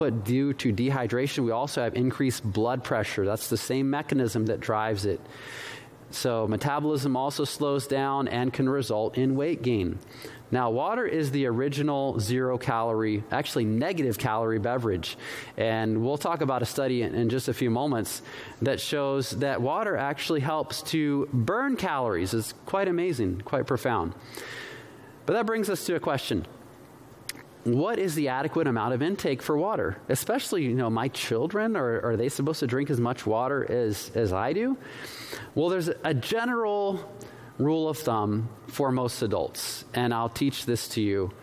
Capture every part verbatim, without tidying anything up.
But due to dehydration, we also have increased blood pressure. That's the same mechanism that drives it. So metabolism also slows down and can result in weight gain. Now, water is the original zero-calorie, actually negative-calorie beverage. And we'll talk about a study in, in just a few moments that shows that water actually helps to burn calories. It's quite amazing, quite profound. But that brings us to a question. What is the adequate amount of intake for water? Especially, you know, my children, are, are they supposed to drink as much water as, as I do? Well, there's a general rule of thumb for most adults, and I'll teach this to you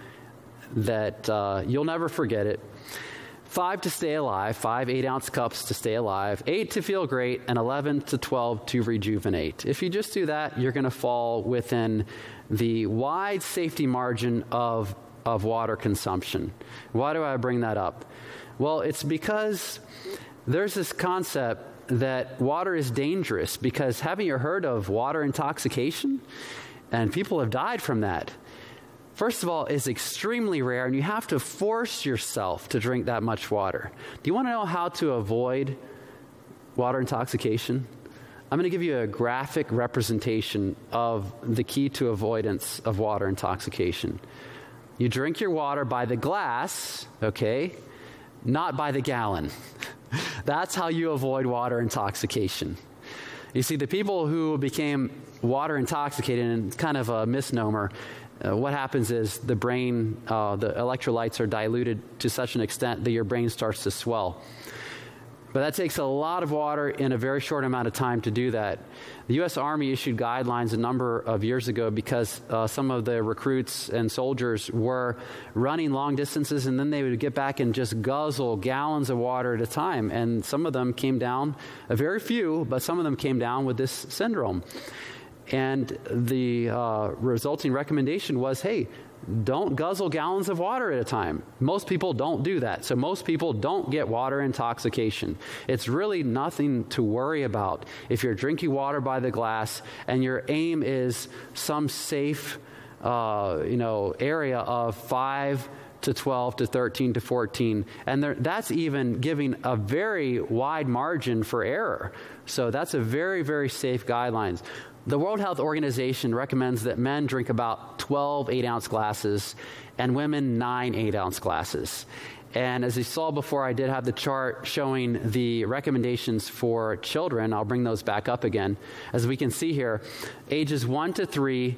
that uh, you'll never forget it. Five to stay alive, five eight-ounce cups to stay alive, eight to feel great, and eleven to twelve to rejuvenate. If you just do that, you're going to fall within the wide safety margin of of water consumption. Why do I bring that up? Well, it's because there's this concept that water is dangerous, because haven't you heard of water intoxication? And people have died from that. First of all, it's extremely rare, and you have to force yourself to drink that much water. Do you want to know how to avoid water intoxication? I'm going to give you a graphic representation of the key to avoidance of water intoxication. You drink your water by the glass, okay, not by the gallon. That's how you avoid water intoxication. You see, the people who became water intoxicated, and it's kind of a misnomer, uh, what happens is the brain, uh, the electrolytes are diluted to such an extent that your brain starts to swell. But that takes a lot of water in a very short amount of time to do that. The U S Army issued guidelines a number of years ago because uh, some of the recruits and soldiers were running long distances, and then they would get back and just guzzle gallons of water at a time. And some of them came down, a very few, but some of them came down with this syndrome. And the uh, resulting recommendation was, hey, don't guzzle gallons of water at a time. Most people don't do that. So most people don't get water intoxication. It's really nothing to worry about if you're drinking water by the glass and your aim is some safe, uh, you know, area of five to twelve to thirteen to fourteen. And there, that's even giving a very wide margin for error. So that's a very, very safe guidelines. The World Health Organization recommends that men drink about twelve eight-ounce glasses and women nine eight-ounce glasses. And as you saw before, I did have the chart showing the recommendations for children. I'll bring those back up again. As we can see here, ages one to three,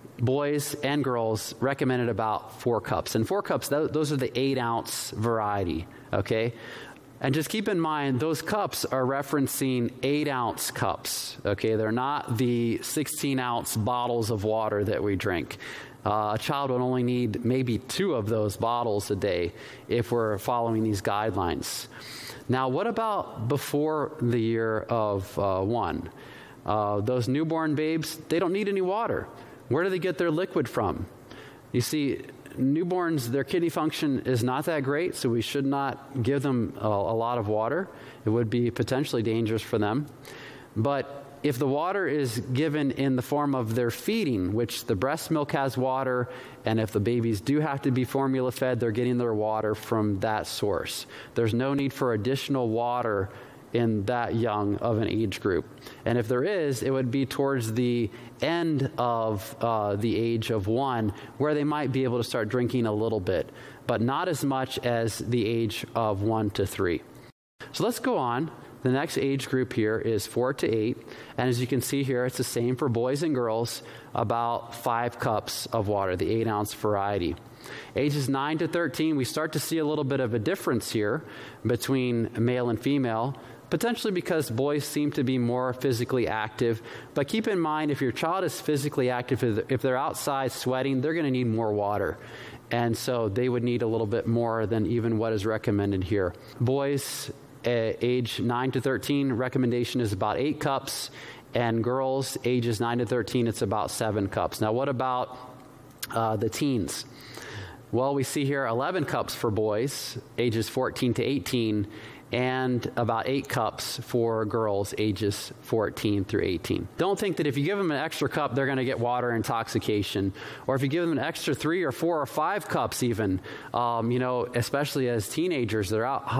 boys and girls recommended about four cups. And four cups, th- those are the eight-ounce variety, okay? And just keep in mind, those cups are referencing eight-ounce cups, okay? They're not the sixteen-ounce bottles of water that we drink. Uh, a child would only need maybe two of those bottles a day if we're following these guidelines. Now, what about before the year of uh, one? Uh, those newborn babes, they don't need any water. Where do they get their liquid from? You see, newborns, their kidney function is not that great, so we should not give them a, a lot of water. It would be potentially dangerous for them. But if the water is given in the form of their feeding, which the breast milk has water, and if the babies do have to be formula fed, they're getting their water from that source. There's no need for additional water in that young of an age group. And if there is, it would be towards the end of uh, the age of one, where they might be able to start drinking a little bit, but not as much as the age of one to three. So let's go on. The next age group here is four to eight. And as you can see here, it's the same for boys and girls, about five cups of water, the eight ounce variety. Ages nine to thirteen, we start to see a little bit of a difference here between male and female, potentially because boys seem to be more physically active. But keep in mind, if your child is physically active, if they're outside sweating, they're going to need more water. And so they would need a little bit more than even what is recommended here. Boys, uh, age nine to thirteen, recommendation is about eight cups. And girls, ages nine to thirteen, it's about seven cups. Now, what about uh, the teens? Well, we see here eleven cups for boys, ages fourteen to eighteen, and about eight cups for girls ages fourteen through eighteen. Don't think that if you give them an extra cup, they're going to get water intoxication. Or if you give them an extra three or four or five cups even, um, you know, especially as teenagers, they're out